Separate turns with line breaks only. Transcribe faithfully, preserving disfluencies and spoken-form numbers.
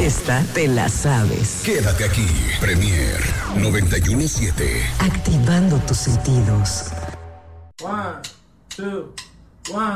Esta te la sabes.
Quédate aquí. Premier noventa y uno punto siete.
Activando tus sentidos.
One, two, one.